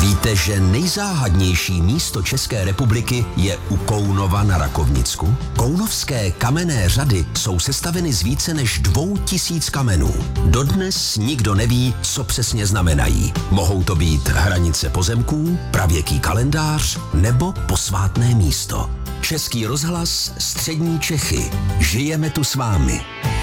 Víte, že nejzáhadnější místo České republiky je u Kounova na Rakovnicku? Kounovské kamenné řady jsou sestaveny z více než 2000 kamenů. Dodnes nikdo neví, co přesně znamenají. Mohou to být hranice pozemků, pravěký kalendář nebo posvátné místo. Český rozhlas, Střední Čechy. Žijeme tu s vámi.